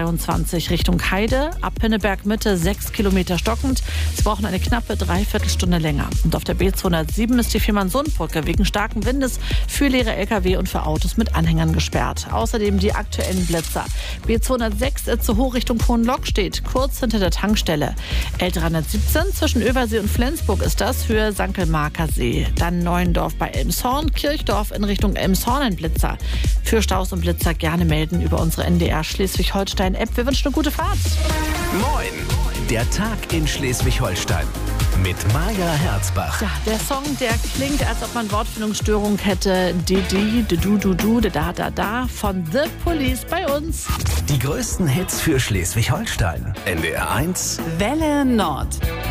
A23 Richtung Heide, ab Pinneberg Mitte 6 Kilometer stockend. Sie brauchen eine knappe Dreiviertelstunde länger. Und auf der B207 ist die Fehmarnsundbrücke wegen starken Windes für leere Lkw und für Autos mit Anhängern gesperrt. Außerdem die aktuellen Blitzer. B206 Itzehoe Richtung Hohenlock steht, kurz hinter der Tankstelle. L317 zwischen Översee und Flensburg ist das, Höhe Sankelmarker See. Dann Neuendorf bei Elmshorn, Kirchdorf in Richtung Elmshorn ein Blitzer. Für Staus und Blitzer gerne melden über unsere NDR Schleswig-Holstein-App. Wir wünschen eine gute Fahrt. Moin, der Tag in Schleswig-Holstein mit Maja Herzbach. Ja, der Song, der klingt, als ob man Wortfindungsstörung hätte. Didi, du, da von The Police bei uns. Die größten Hits für Schleswig-Holstein. NDR 1 Welle Nord.